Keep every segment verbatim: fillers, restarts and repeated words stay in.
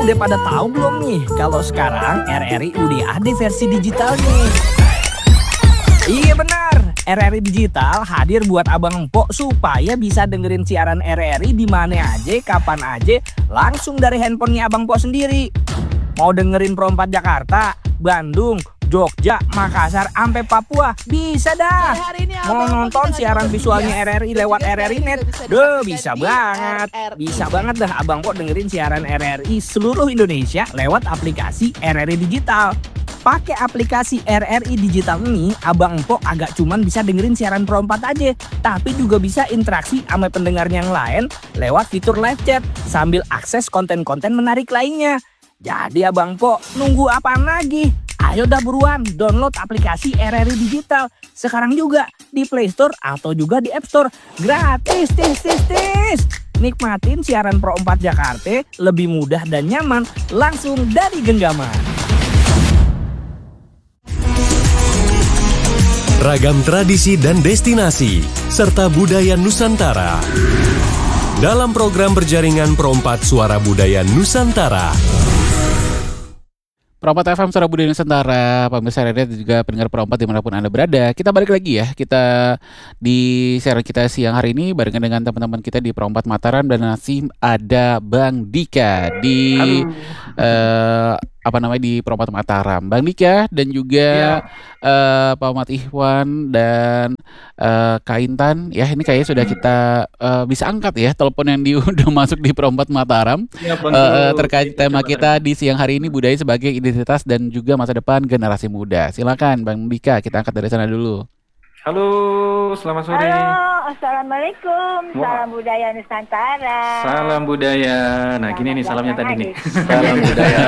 udah pada tahu belum nih kalau sekarang R R I udah ada versi digitalnya? Iya benar, R R I Digital hadir buat abang empok supaya bisa dengerin siaran R R I di mana aja, kapan aja, langsung dari handphonenya abang empok sendiri. Mau dengerin Pro empat Jakarta, Bandung, Jogja, Makassar, sampai Papua, bisa dah. Mau nonton siaran visualnya R R I lewat R R I Net, deh bisa banget. Bisa banget dah abang empok dengerin siaran R R I seluruh Indonesia lewat aplikasi R R I Digital. Pakai aplikasi R R I Digital ini, abang empok agak cuman bisa dengerin siaran Pro empat aja, tapi juga bisa interaksi sama pendengarnya yang lain lewat fitur live chat sambil akses konten-konten menarik lainnya. Jadi abang empok nunggu apaan lagi? Ayo dah buruan download aplikasi R R I Digital sekarang juga di Play Store atau juga di App Store. Gratis, tis, tis, tis. Nikmatin siaran Pro empat Jakarta lebih mudah dan nyaman langsung dari genggaman. Ragam tradisi dan destinasi serta budaya Nusantara dalam program berjaringan Pro empat Suara Budaya Nusantara. Pro empat F M Suara Budaya Nusantara, pemirsa R R I dan juga pendengar Pro empat dimanapun Anda berada. Kita balik lagi ya, kita di siaran kita siang hari ini barengan dengan teman-teman kita di Pro empat Mataram dan masih ada Bang Dika di uh, apa namanya di Pro empat Mataram. Bang Dika dan juga ya. uh, Pak Ahmad Ikhwan dan uh, Kak Intan. Ya ini kayaknya sudah kita uh, bisa angkat ya telepon yang di, udah masuk di Pro empat Mataram ya, uh, terkait tema kita di siang hari ini, budaya sebagai identitas dan juga masa depan generasi muda. Silakan Bang Dika, kita angkat dari sana dulu. Halo, selamat sore. Halo, assalamualaikum. Wah. Salam budaya Nusantara. Salam budaya. Nah, gini nih salamnya tadi nih. Salam budaya.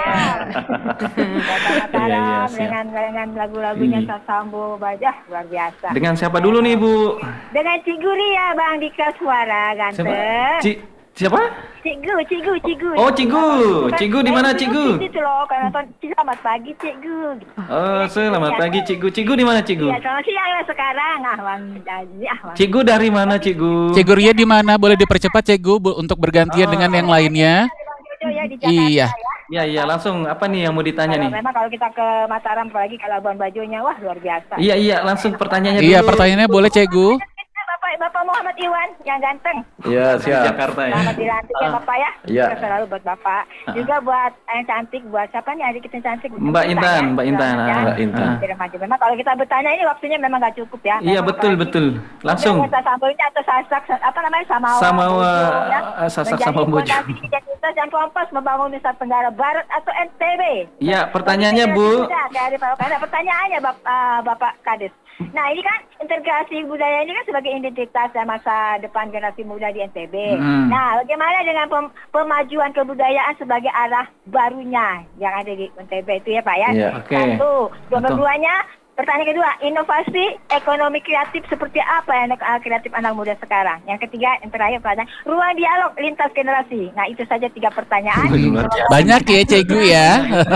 Iya, iya, dengan dengan lagu-lagunya Sasambo Bajah luar biasa. Dengan siapa dulu nih, Bu? Dengan Cikgu Ria, Bang Dika Suara ganteng. Ci Siapa? Cikgu, Cikgu, Cikgu. Oh, Cikgu. Cikgu di mana, Cikgu? Itu loh, kalau nonton selamat pagi, Cikgu. Oh, selamat pagi, Cikgu. Cikgu di mana, Cikgu? Iya, selamat siang ya sekarang. Ah, Bang Jaji, ah, Bang. Cikgu dari mana, Cikgu? Cikgu Ria di mana? Boleh dipercepat, Cikgu, untuk bergantian oh. dengan yang lainnya? Ya, di Jakarta, iya. Ya. Ya, iya, langsung apa nih yang mau ditanya kalau nih? Memang kalau kita ke Mataram apalagi ke Labuan Bajonya, wah luar biasa. Iya, iya, langsung pertanyaannya dulu. Iya, pertanyaannya boleh, Cikgu. Bapak, Bapak Muhammad Iwan yang ganteng. Iya, siap. Jakarta ya. Selamat dilantik ya Bapak ya. Iya. Selalu buat Bapak. Uh. Juga buat yang cantik, buat siapa nih adik kita yang cantik? Mbak Intan, ya? Mbak Intan. Ya. Mbak Intan. Uh. Memang kalau kita bertanya ini waktunya memang nggak cukup ya. Iya, betul, betul. Langsung. Kita sambalnya atau sasak, apa namanya, sama sama ya. Sasak sama bojo. Menjadi identitas dan kompas membangun Nusa Tenggara Barat atau N T B. Iya, pertanyaannya Bu. Dari Bapak, pertanyaannya Bapak, uh, Bapak Kades. Nah ini kan integrasi budaya ini kan sebagai identitas dan masa depan generasi muda di N T B. Hmm. Nah bagaimana dengan pem pemajuan kebudayaan sebagai arah barunya yang ada di N T B itu ya Pak ya? Yeah, okay. Satu. Nomor duanya, pertanyaan kedua, inovasi ekonomi kreatif seperti apa yang kreatif anak muda sekarang? Yang ketiga, yang terakhir pertanyaan, ruang dialog lintas generasi. Nah itu saja tiga pertanyaan. Banyak ya Cikgu ya.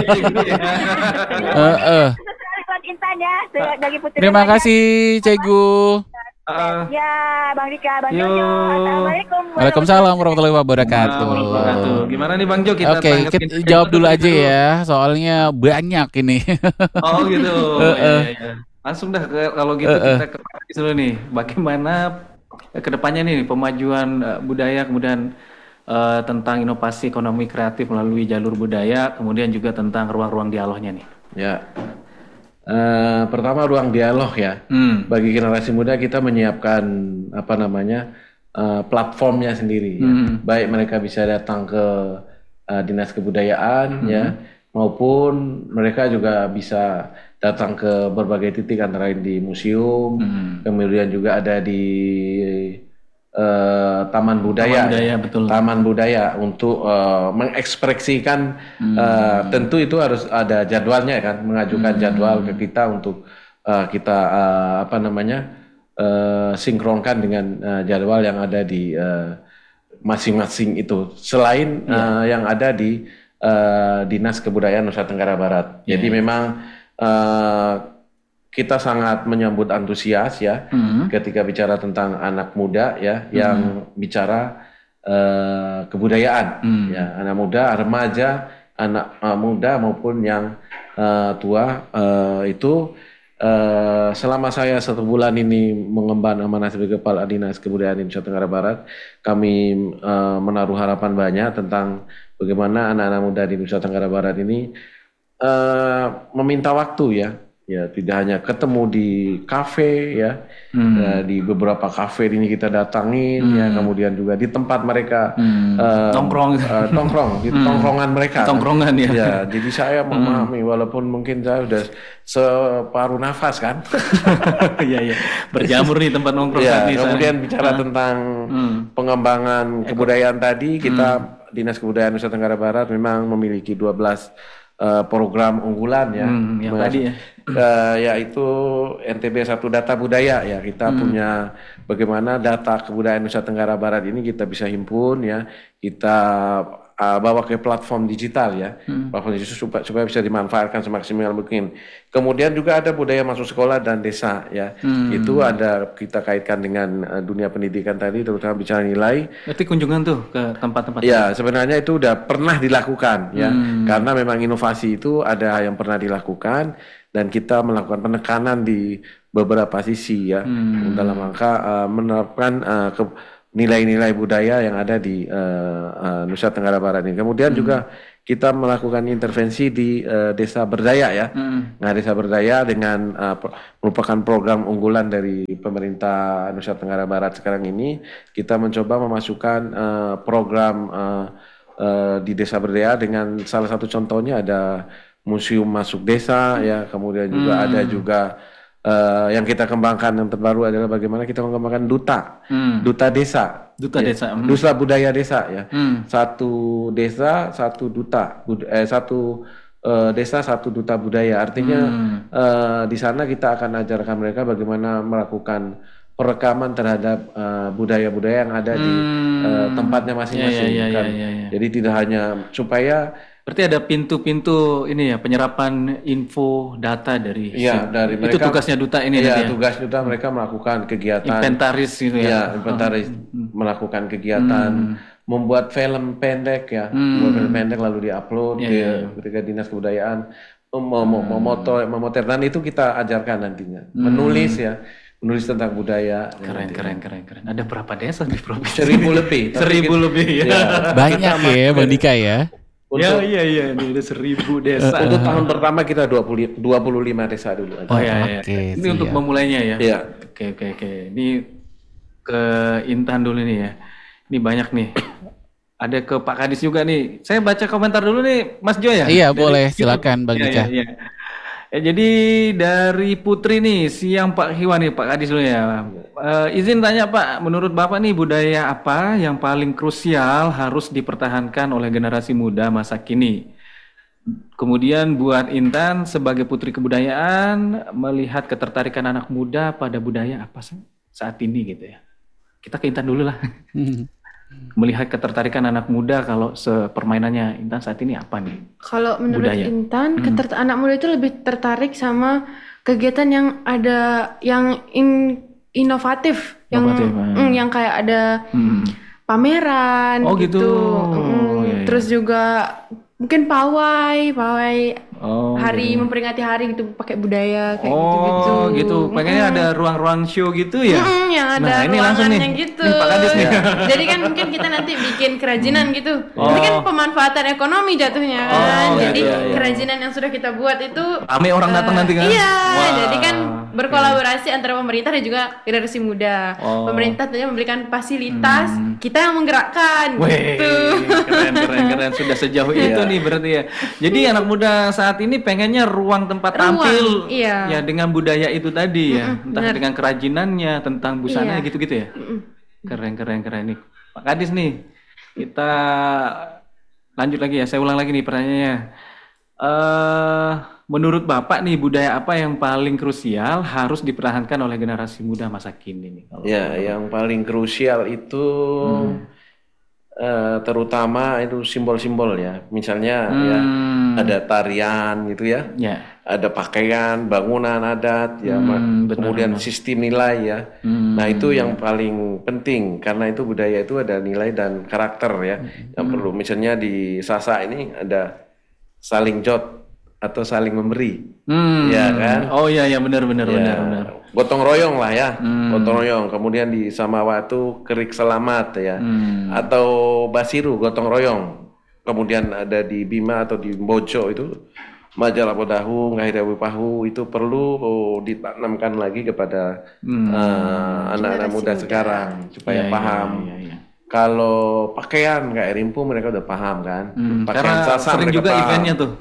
uh, uh. Intan ya, dari Putri. Terima kasih, Cikgu. Uh, ya, Bang Dika, Bang Jojo. Assalamualaikum. Waalaikumsalam warahmatullahi wabarakatuh. Nah, gimana nih Bang Jo? Kita Oke, okay, kita jawab dulu aja ya, soalnya banyak ini. Oh gitu. uh, uh. Ya, ya, ya. Langsung dah ke, kalau gitu uh, uh. kita ke dulu nih. Bagaimana kedepannya nih pemajuan uh, budaya, kemudian uh, tentang inovasi ekonomi kreatif melalui jalur budaya, kemudian juga tentang ruang-ruang dialognya nih. Ya. Uh, pertama ruang dialog ya. Hmm. Bagi generasi muda kita menyiapkan apa namanya uh, platformnya sendiri. Hmm. Ya. Baik mereka bisa datang ke uh, dinas kebudayaan hmm. ya, maupun mereka juga bisa datang ke berbagai titik antara lain di museum, hmm. kemudian juga ada di Uh, taman budaya, taman budaya, betul. Taman budaya untuk uh, mengekspresikan hmm. uh, tentu itu harus ada jadwalnya kan, mengajukan hmm. jadwal ke kita untuk uh, kita uh, apa namanya uh, sinkronkan dengan uh, jadwal yang ada di uh, masing-masing itu selain yeah. uh, yang ada di uh, Dinas Kebudayaan Nusa Tenggara Barat. Yeah. Jadi memang uh, kita sangat menyambut antusias ya mm-hmm. ketika bicara tentang anak muda ya mm-hmm. yang bicara uh, kebudayaan, hmm. ya anak muda, remaja, anak uh, muda maupun yang uh, tua uh, itu uh, selama saya satu bulan ini mengemban amanah sebagai Kepala Dinas Kebudayaan di Nusa Tenggara Barat, kami uh, menaruh harapan banyak tentang bagaimana anak-anak muda di Nusa Tenggara Barat ini uh, meminta waktu ya. Ya, tidak hanya ketemu di kafe ya, hmm. ya di beberapa kafe ini kita datangin hmm. ya, kemudian juga di tempat mereka hmm. uh, nongkrong, uh, nongkrong di hmm. tongkrongan mereka. Tongkrongan kan? ya. Ya, jadi saya memahami hmm. walaupun mungkin saya sudah separuh nafas kan. Iya iya. Berjamur nih tempat nongkrong. Ya, tadi, kemudian sana. bicara hmm. tentang hmm. pengembangan kebudayaan tadi, kita hmm. Dinas Kebudayaan Nusa Tenggara Barat memang memiliki dua belas uh, program unggulan ya. Hmm, yang Mas, tadi ya. Uh, yaitu N T B satu data budaya ya, kita hmm. punya bagaimana data kebudayaan Nusa Tenggara Barat ini kita bisa himpun ya, kita uh, bawa ke platform digital ya, hmm. platform digital supaya, supaya bisa dimanfaatkan semaksimal mungkin. Kemudian juga ada budaya masuk sekolah dan desa ya, hmm. itu ada kita kaitkan dengan uh, dunia pendidikan tadi, terutama bicara nilai. Berarti kunjungan tuh ke tempat-tempat. Ya sebenarnya itu udah pernah dilakukan ya, hmm. karena memang inovasi itu ada yang pernah dilakukan. Dan kita melakukan penekanan di beberapa sisi ya, hmm. dalam rangka uh, menerapkan uh, ke, nilai-nilai budaya yang ada di uh, uh, Nusa Tenggara Barat ini. Kemudian hmm. juga kita melakukan intervensi di uh, desa berdaya ya. Hmm. Nah, desa berdaya dengan uh, merupakan program unggulan dari pemerintah Nusa Tenggara Barat sekarang ini. Kita mencoba memasukkan uh, program uh, uh, di desa berdaya dengan salah satu contohnya ada museum masuk desa ya, kemudian juga hmm. ada juga uh, yang kita kembangkan yang terbaru adalah bagaimana kita mengembangkan duta, hmm. duta desa, duta ya, desa, duta budaya desa ya, hmm. satu desa satu duta, bud- eh, satu uh, desa satu duta budaya, artinya hmm. uh, di sana kita akan ajarkan mereka bagaimana melakukan perekaman terhadap uh, budaya-budaya yang ada hmm. di uh, tempatnya masing-masing, ya, ya, ya, kan? ya, ya, ya. Jadi tidak hanya supaya berarti ada pintu-pintu ini ya, penyerapan info data dari ya, dari mereka, itu tugasnya duta ini ya, ya, tugas duta mereka melakukan kegiatan inventaris gitu ya, ya inventaris oh. melakukan kegiatan hmm. membuat film pendek ya, hmm. membuat film pendek lalu diupload ya, ke ya, ya. ketika Dinas Kebudayaan memoto memoter, dan itu kita ajarkan nantinya hmm. menulis ya, menulis tentang budaya. Keren ya, keren keren keren. Ada berapa desa di provinsi? Seribu lebih. Seribu kita, lebih ya. ya. Banyak ya Bang Dika ya. Untuk, ya iya iya ini ada seribu desa. Uh, untuk tahun pertama kita dua puluh lima desa dulu. Oh iya iya. Okay, ini siap. Untuk memulainya ya. Iya. Oke oke oke. Ini ke Intan dulu nih ya. Ini banyak nih. Ada ke Pak Kadis juga nih. Saya baca komentar dulu nih Mas Jo ya. Iya dari, boleh silakan Bang Dika. Iya, iya, iya. Ya, jadi dari Putri nih, siang Pak Hiwan nih, Pak Kadis dulu ya. Uh, izin tanya Pak, menurut Bapak nih budaya apa yang paling krusial harus dipertahankan oleh generasi muda masa kini? Kemudian buat Intan sebagai Putri Kebudayaan, melihat ketertarikan anak muda pada budaya apa sih saat ini gitu ya. Kita ke Intan dulu lah. Melihat ketertarikan anak muda kalau sepermainannya Intan saat ini apa nih? Kalau menurut budaya. Intan, hmm. ketert- anak muda itu lebih tertarik sama kegiatan yang ada yang in- inovatif, yang mm, yang kayak ada hmm. pameran oh, gitu. gitu. Mm, oh, iya, iya. Terus juga mungkin pawai, pawai oh, hari iya. memperingati hari gitu pakai budaya kayak oh, gitu-gitu. Oh gitu, pengennya mm. ada ruang-ruang show gitu ya? Mm, yang ada nah, ini langsung nih, gitu. Nih Pak Kadis nih. Jadi kan mungkin kita nanti bikin kerajinan mm. gitu. Oh. Nanti kan pemanfaatan ekonomi jatuhnya kan. Oh, jadi iya, iya. kerajinan yang sudah kita buat itu rame orang uh, datang nanti kan? Iya, wow. jadi kan berkolaborasi okay. antara pemerintah dan juga generasi muda. Oh. Pemerintah tentunya memberikan fasilitas, hmm. kita yang menggerakkan. Weh, gitu. Keren keren keren sudah sejauh itu nih berarti ya. Jadi anak muda saat ini pengennya ruang tempat ruang, tampil iya. ya dengan budaya itu tadi ya, mm-mm, entah bener. dengan kerajinannya, tentang busana iya. gitu-gitu ya. Mm-mm. Keren keren keren nih. Pak Kadis nih. Kita lanjut lagi ya. Saya ulang lagi nih pertanyaannya. Eh uh, menurut Bapak nih budaya apa yang paling krusial harus dipertahankan oleh generasi muda masa kini nih? Kalau ya, yang paling krusial itu hmm. uh, terutama itu simbol-simbol ya. Misalnya Hmm. ya ada tarian gitu ya. Ya. Ada pakaian, bangunan adat ya, ma- Hmm, benar, kemudian benar. sistem nilai ya. Hmm. Nah, itu yang paling penting karena itu budaya itu ada nilai dan karakter ya yang Hmm. perlu. Misalnya di Sasak ini ada saling jot atau saling memberi. Hmm. Ya kan? Oh iya ya benar benar Ya, benar benar. gotong royong lah ya, Hmm. gotong royong. Kemudian di Samawa itu kerik selamat ya, Hmm. atau Basiru gotong royong. Kemudian ada di Bima atau di Bojo itu majalah Podahu, Ngahirawi Pahu itu perlu oh, ditanamkan lagi kepada Hmm. eh, anak-anak Generasi muda muda. sekarang supaya Iya, iya, paham. iya, iya. Kalau pakaian kayak Rimpu mereka udah paham kan, Hmm, pakaian karena Sasak sering mereka juga paham. eventnya tuh.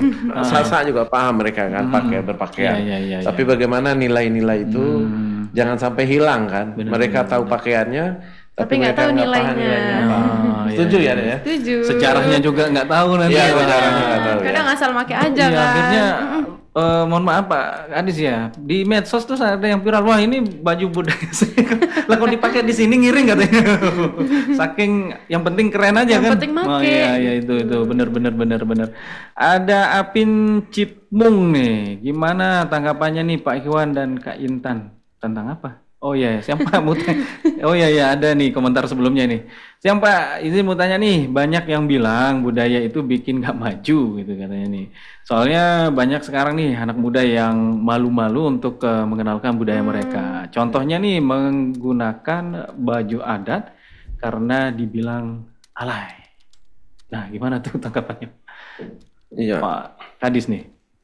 Sasak juga paham mereka kan pakai berpakaian. Iya, iya, iya, Tapi iya. bagaimana nilai-nilai itu Hmm. jangan sampai hilang kan. Benar, mereka benar, tahu benar. pakaiannya, Tapi nggak mereka tahu nggak paham nilainya. nilainya apa. Oh, iya, Setuju iya, ya, iya. ya? Setuju. Sejarahnya juga nggak tahu nanti. Iya, ya, Pak. sejarahnya nggak tahu. Kadang Ya. asal make aja Iya, kan. akhirnya eh, mohon maaf Pak Kadis ya, di medsos tuh ada yang viral, wah ini baju budaya saya. Lah kalau dipakai di sini ngiring katanya. Saking yang penting keren aja Yang kan. penting make. Oh iya iya itu itu benar benar benar benar. Ada Apin Cipmung nih. Gimana tanggapannya nih Pak Ikhwan dan Kak Intan tentang apa? Oh iya, siapa mau tanya? Oh iya ya ada nih komentar sebelumnya nih. Siapa izin mau tanya nih, banyak yang bilang budaya itu bikin gak maju gitu katanya nih. Soalnya banyak sekarang nih anak muda yang malu-malu untuk eh, mengenalkan budaya mereka. Contohnya nih menggunakan baju adat karena dibilang alay. Nah, gimana tuh tanggapannya Iya. Pak Kadis nih?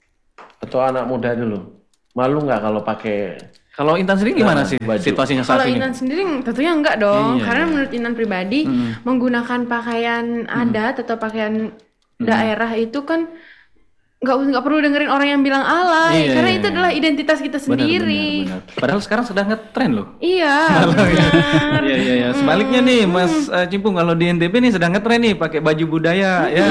Atau anak muda dulu. Malu nggak kalau pakai Kalau Intan sendiri gimana Nah, sih baju. situasinya saat Kalau ini? Intan sendiri tentunya enggak dong, Iya, karena iya. menurut Intan pribadi Mm. menggunakan pakaian adat atau pakaian daerah itu kan nggak nggak perlu dengerin orang yang bilang alay, Iya, karena iya, itu iya. adalah identitas kita Benar, sendiri. benar, benar. Padahal sekarang sedang ngetren loh. Iya, benar. Iya iya iya. Sebaliknya nih Mas eh, Cimpung, kalau di N T B nih sedang ngetren nih pakai baju budaya ya.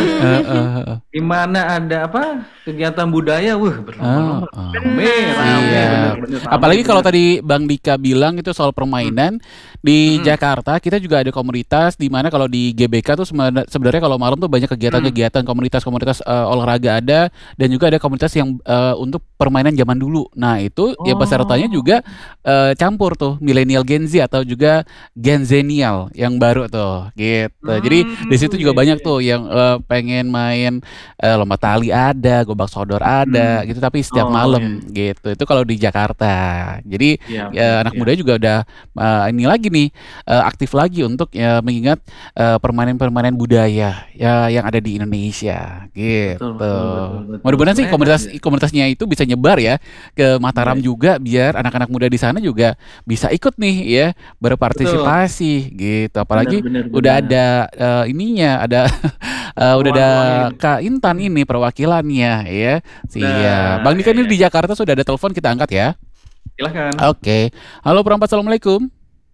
Di mana ada apa kegiatan budaya, wah berlomba-lomba. Oh, oh. Rame, rame, Iya. benar-benar rame. Apalagi kalau tadi Bang Dika bilang itu soal permainan di Hmm. Jakarta, kita juga ada komunitas di mana kalau di G B K tuh sebenarnya sebenarnya kalau malam tuh banyak kegiatan-kegiatan komunitas-komunitas eh, olahraga ada, dan juga ada komunitas yang eh, untuk permainan zaman dulu. Nah itu ya pesertanya juga eh, campur tuh milenial Gen Z atau juga Gen Zenial yang baru tuh gitu. Jadi di situ juga banyak tuh yang eh, pengen main eh, lomba tali ada, gobak sodor ada gitu, tapi setiap Oh, malam gitu. Itu kalau di Jakarta. Jadi Iya, ya, anak iya. muda juga udah uh, ini lagi nih uh, aktif lagi untuk ya mengingat uh, permainan-permainan budaya ya yang ada di Indonesia gitu. Betul, betul, betul, betul. Mudah-mudahan sih Keren komunitas aja. komunitasnya itu bisa nyebar ya ke Mataram Baik. juga, biar anak-anak muda di sana juga bisa ikut nih ya berpartisipasi gitu. Apalagi Benar, benar, udah benar. ada uh, ininya, ada uh, udah ada Perwakilan. Kak Intan ini perwakilannya ya. Siap. Nah, Bang Dika ini iya. di Jakarta sudah ada telepon, kita angkat ya. Silakan. Oke. Halo perempat, assalamualaikum.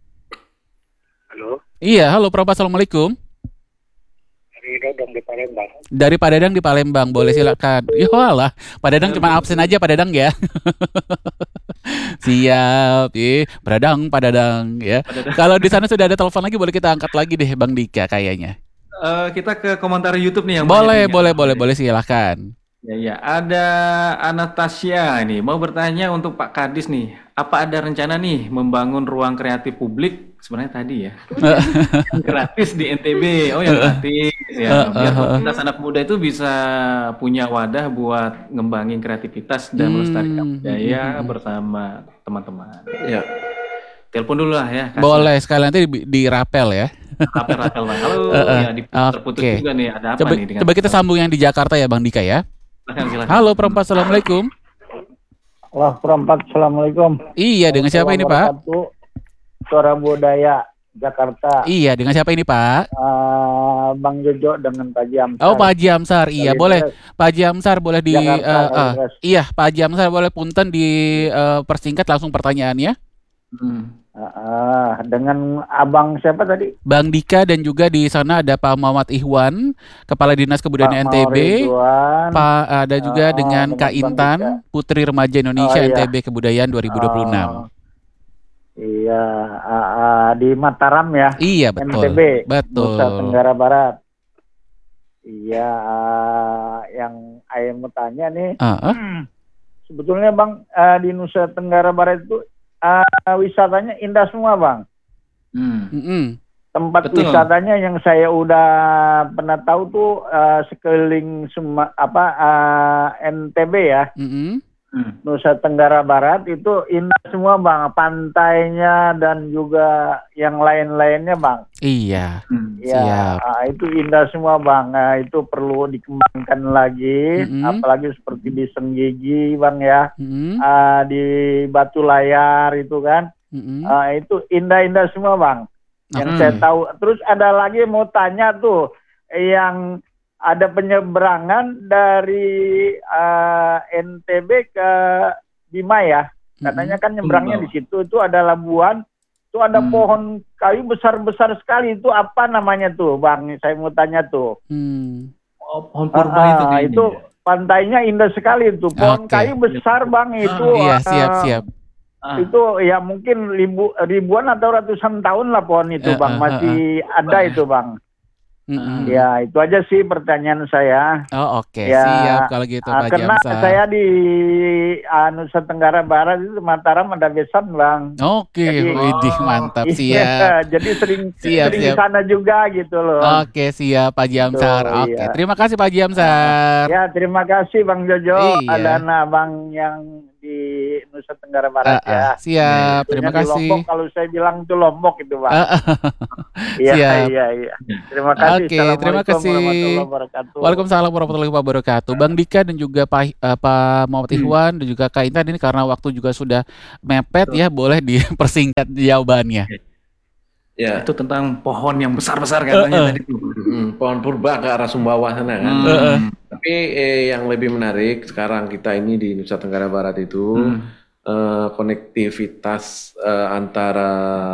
Halo, Iya, halo perempat, assalamualaikum. dari Dodong di Palembang. Dari Pak Dadang di Palembang, boleh silakan. Ya walah, Pak Dadang cuma absen aja Pak Dadang ya. Siap, ih, Pak Dadang, Pak Dadang ya. Kalau di sana sudah ada telepon lagi, boleh kita angkat lagi deh Bang Dika kayaknya. Eh, kita ke komentar YouTube nih yang Boleh, banyak boleh, nih. boleh, boleh silakan. Ya, ya, ada Anastasia nih mau bertanya untuk Pak Kadis nih, apa ada rencana nih membangun ruang kreatif publik sebenarnya tadi ya, yang gratis di N T B, oh yang gratis ya, biar komunitas anak muda itu bisa punya wadah buat ngembangin kreativitas dan Hmm, melestarikan budaya hmm, hmm. bersama teman-teman. ya. Telepon dulu lah ya. kasih Boleh sekali nanti di, di rapel ya. rapel-rapel lah. Halo, Eh, eh, ya di terputus oke. juga nih, ada apa Coba, nih dengan coba kita sambung yang di Jakarta ya Bang Dika ya. silakan, silakan. Halo perempat, assalamualaikum. Wah, perempat, assalamualaikum. Iya, dengan siapa ini Pak? Wabarakatuh. Suara Budaya Jakarta. Iya, dengan siapa ini Pak? Eh, Bang Jojo dengan Pak Jamsar. Oh Pak Haji Amsar, iya Dari boleh. Dres, Pak Haji Amsar boleh di Jakarta, eh, dari eh, Dres. iya Pak Haji Amsar boleh punten di eh, persingkat langsung pertanyaannya. Hmm. Eh, dengan Abang siapa tadi? Bang Dika, dan juga di sana ada Pak Muhammad Ihwan, Kepala Dinas Kebudayaan N T B. Ridwan. Pak ada juga eh, dengan dengan Kak Bang Intan, Dika. Putri Remaja Indonesia Oh, iya. N T B Kebudayaan dua ribu dua puluh enam. Eh, Iya, uh, uh, di Mataram ya. Iya betul. N T B, betul. Nusa Tenggara Barat. Iya, uh, yang saya mau tanya nih, Uh-uh. hmm, sebetulnya Bang, uh, di Nusa Tenggara Barat itu uh, wisatanya indah semua Bang. Hmm. Mm-mm. Tempat Betul. wisatanya yang saya udah pernah tahu tuh uh, sekeliling Suma, apa uh, N T B ya. Mm-mm. Hmm. Nusa Tenggara Barat itu indah semua Bang, pantainya dan juga yang lain-lainnya Bang. Iya. Hmm. Ya, Siap. ah, itu indah semua Bang. Nah, itu perlu dikembangkan lagi, Mm-mm. apalagi seperti di Senggigi Bang ya, Mm-mm. ah, di Batu Layar itu kan, Mm-mm. ah, itu indah-indah semua Bang. Yang Hmm. saya tahu. Terus ada lagi mau tanya tuh, yang ada penyeberangan dari uh, N T B ke Bima ya. Katanya kan nyebrangnya di situ itu ada labuan, itu ada Hmm. pohon kayu besar-besar sekali. Itu apa namanya tuh, Bang? Saya mau tanya tuh. Hmm. Oh, pohon purba Ah, itu ah, kayaknya. itu pantainya indah sekali itu. Pohon Oke. kayu besar, Bang. Itu Iya, ah, siap-siap. Ah. itu ya mungkin ribu, ribuan atau ratusan tahun lah pohon itu, Eh, Bang. eh, Masih ada itu, Bang. Mm-mm. Ya, itu aja sih pertanyaan saya. Oh oke, Ya, siap kalau gitu Ah, Pak karena Jamsar. saya di ah, Nusa Tenggara Barat itu Mataram ada besan Bang. Oke, Jadi- widih mantap, Iya, siap. jadi sering Siap, sering siap. di sana juga gitu loh. Oke, siap Pak Jamsar. Tuh, Oke, iya. terima kasih Pak Jamsar. Ya, terima kasih Bang Jojo. Iya. Ada anak Bang yang di Nusa Tenggara Ah, Barat ah, ya. siap, Tentunya terima di kasih. Lombok, kalau saya bilang itu Lombok itu Bang. Ah, ah. Iya, siap. iya, iya. Terima kasih. Oke, terima Assalamualaikum kasih. warahmatullahi wabarakatuh. Waalaikumsalam warahmatullahi wabarakatuh. Bang Dika dan juga Pak eh, Pak Muhammad Ikhwan dan juga Kak Intan ini karena waktu juga sudah mepet ya, boleh dipersingkat jawabannya. Ya, Itu tentang pohon yang besar-besar katanya Eh, eh. tadi tuh. mm, pohon purba ke arah Sumbawa sana kan. Hmm. Eh, eh. Tapi eh, yang lebih menarik sekarang kita ini di Nusa Tenggara Barat itu Hmm. eh, konektivitas eh, antara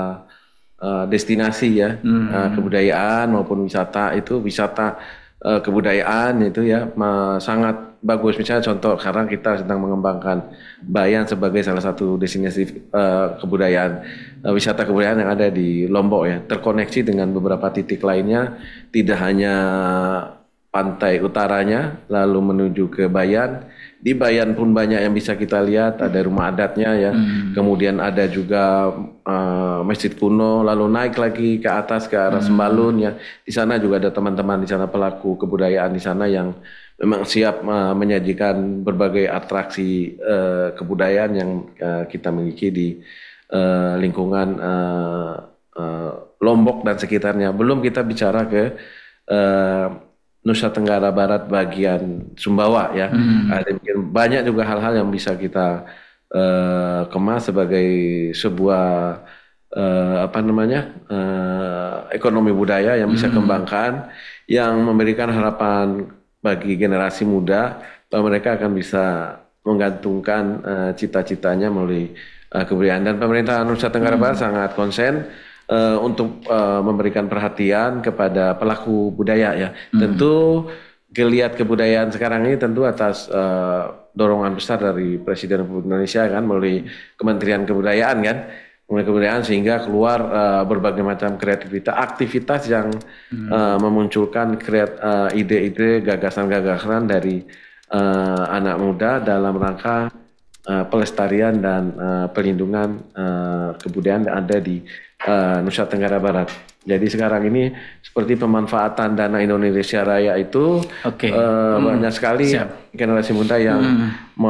eh, destinasi ya, Hmm. eh, kebudayaan maupun wisata itu wisata eh, kebudayaan itu ya ma- sangat bagus. Misalnya contoh sekarang kita sedang mengembangkan Bayan sebagai salah satu destinasi eh, kebudayaan eh, wisata kebudayaan yang ada di Lombok ya, terkoneksi dengan beberapa titik lainnya, tidak hanya pantai utaranya lalu menuju ke Bayan. Di Bayan pun banyak yang bisa kita lihat, ada rumah adatnya ya. Hmm. Kemudian ada juga uh, masjid kuno, lalu naik lagi ke atas ke arah Sembalun ya. Di sana juga ada teman-teman di sana pelaku kebudayaan di sana yang memang siap uh, menyajikan berbagai atraksi uh, kebudayaan yang uh, kita miliki di uh, lingkungan uh, uh, Lombok dan sekitarnya. Belum kita bicara ke uh, Nusa Tenggara Barat bagian Sumbawa ya. Hmm. Ada banyak juga hal-hal yang bisa kita eh, kemas sebagai sebuah eh, apa namanya eh, ekonomi budaya yang bisa Hmm. kembangkan, yang memberikan harapan bagi generasi muda bahwa mereka akan bisa menggantungkan eh, cita-citanya melalui eh, kebudayaan. Dan pemerintah Nusa Tenggara Barat sangat konsen Uh, untuk uh, memberikan perhatian kepada pelaku budaya ya. Hmm. Tentu geliat kebudayaan sekarang ini tentu atas uh, dorongan besar dari Presiden Republik Indonesia kan melalui Kementerian Kebudayaan kan, melalui kebudayaan sehingga keluar uh, berbagai macam kreativitas, aktivitas yang Hmm. uh, memunculkan kreat, uh, ide-ide, gagasan-gagasan dari uh, anak muda dalam rangka uh, pelestarian dan uh, pelindungan uh, kebudayaan yang ada di uh, Nusa Tenggara Barat. Jadi sekarang ini seperti pemanfaatan dana Indonesia Raya itu Oke. uh, Hmm. banyak sekali Siap. generasi muda yang Hmm.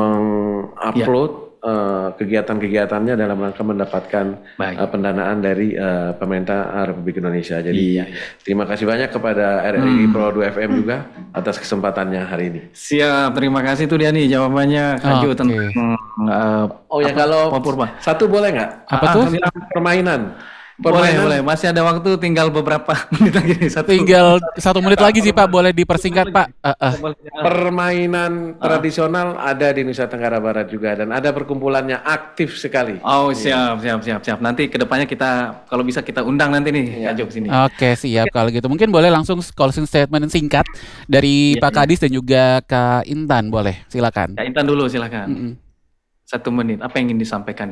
mengupload uh, kegiatan-kegiatannya dalam rangka mendapatkan Baik. uh, pendanaan dari uh, pemerintah Republik Indonesia. Jadi Iya, iya. terima kasih banyak kepada R R I Hmm. Pro dua F M juga atas kesempatannya hari ini. Siap, terima kasih tuh dia nih jawabannya Kak Jo Oke. tentang uh, Oh ya, apa, kalau pohon purba. satu boleh nggak? Apa Ah, tuh? ah, Permainan. Boleh, Permainan. boleh. Masih ada waktu, tinggal beberapa menit lagi nih. Satu. Tinggal satu menit lagi sih Pak, boleh dipersingkat Pak. Ah, ah. Permainan tradisional ada di Nusa Tenggara Barat juga dan ada perkumpulannya aktif sekali. Oh siap, siap, siap, siap. Nanti kedepannya kita, kalau bisa kita undang nanti nih Kak Jo sini. Oke, siap kalau gitu. Mungkin boleh langsung closing statement singkat dari Iya, Pak iya. Kadis dan juga Kak Intan, boleh. Silakan. Kak Intan dulu silakan. Mm-mm. Satu menit. Apa yang ingin disampaikan nih?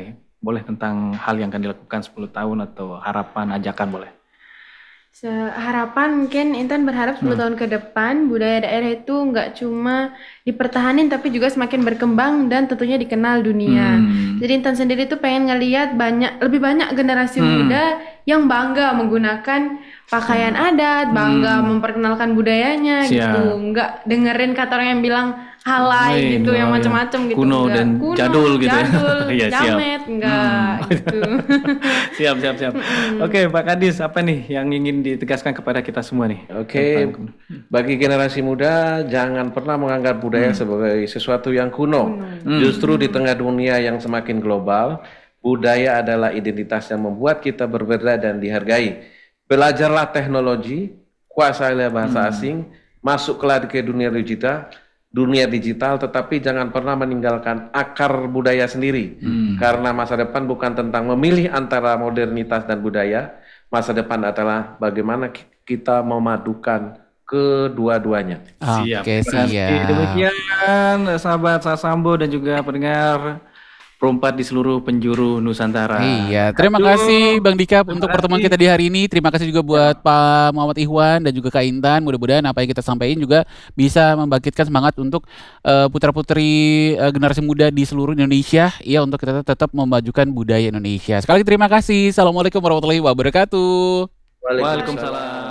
boleh tentang hal yang akan dilakukan sepuluh tahun atau harapan, ajakan boleh. Harapan mungkin Intan berharap sepuluh tahun ke depan budaya daerah itu nggak cuma dipertahanin tapi juga semakin berkembang dan tentunya dikenal dunia. Hmm. Jadi Intan sendiri tuh pengen ngelihat banyak lebih banyak generasi hmm. muda yang bangga menggunakan pakaian adat, bangga hmm. memperkenalkan budayanya. Siap. Gitu. Nggak dengerin kata orang yang bilang halai Hai, gitu, yang macam-macam gitu. Kuno enggak. Dan kuno, jadul gitu. Jadul, ya, jamet, enggak hmm. gitu. Siap, siap, siap. Hmm. Oke, Pak Kadis, apa nih yang ingin ditegaskan kepada kita semua nih? Oke, bagi generasi muda jangan pernah menganggap budaya hmm. sebagai sesuatu yang kuno. Hmm. Justru di tengah dunia yang semakin global, budaya adalah identitas yang membuat kita berbeda dan dihargai. Belajarlah teknologi, kuasailah bahasa hmm. asing, masuklah ke dunia digital. dunia digital, tetapi jangan pernah meninggalkan akar budaya sendiri. Hmm. Karena masa depan bukan tentang memilih antara modernitas dan budaya, masa depan adalah bagaimana kita memadukan kedua-duanya. Siap. Oke, siap. Demikian sahabat Sasambo dan juga pendengar Perompat di seluruh penjuru Nusantara. Iya, terima Aduh. kasih Bang Dika untuk pertemuan kita di hari ini. Terima kasih juga buat ya. Pak Muhammad Ikhwan dan juga Kak Intan. Mudah-mudahan apa yang kita sampaikan juga bisa membangkitkan semangat untuk uh, putra-putri uh, generasi muda di seluruh Indonesia, ya, untuk kita tetap memajukan budaya Indonesia. Sekali lagi terima kasih. Assalamualaikum warahmatullahi wabarakatuh. Waalaikumsalam.